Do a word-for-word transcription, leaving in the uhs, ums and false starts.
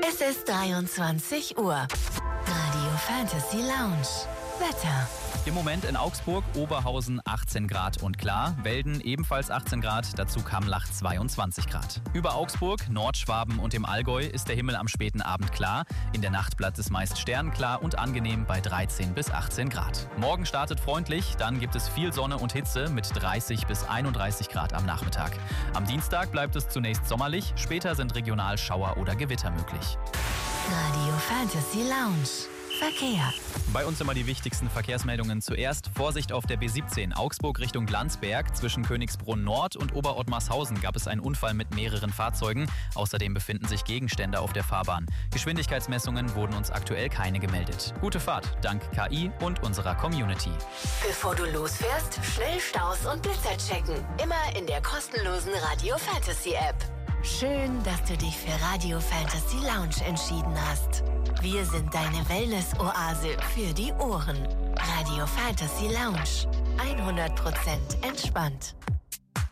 Es ist dreiundzwanzig Uhr. Radio Fantasy Lounge. Wetter. Im Moment in Augsburg, Oberhausen achtzehn Grad und klar, Welden ebenfalls achtzehn Grad, dazu Kamlach zweiundzwanzig Grad. Über Augsburg, Nordschwaben und dem Allgäu ist der Himmel am späten Abend klar. In der Nacht bleibt es meist sternklar und angenehm bei dreizehn bis achtzehn Grad. Morgen startet freundlich, dann gibt es viel Sonne und Hitze mit dreißig bis einunddreißig Grad am Nachmittag. Am Dienstag bleibt es zunächst sommerlich, später sind regional Schauer oder Gewitter möglich. Radio Fantasy Lounge. Verkehr. Bei uns immer die wichtigsten Verkehrsmeldungen zuerst. Vorsicht auf der B siebzehn, Augsburg Richtung Landsberg. Zwischen Königsbrunn Nord und Oberottmarshausen gab es einen Unfall mit mehreren Fahrzeugen. Außerdem befinden sich Gegenstände auf der Fahrbahn. Geschwindigkeitsmessungen wurden uns aktuell keine gemeldet. Gute Fahrt, dank K I und unserer Community. Bevor du losfährst, schnell Staus und Blitzer checken. Immer in der kostenlosen Radio Fantasy App. Schön, dass du dich für Radio Fantasy Lounge entschieden hast. Wir sind deine Wellness-Oase für die Ohren. Radio Fantasy Lounge. hundert Prozent entspannt.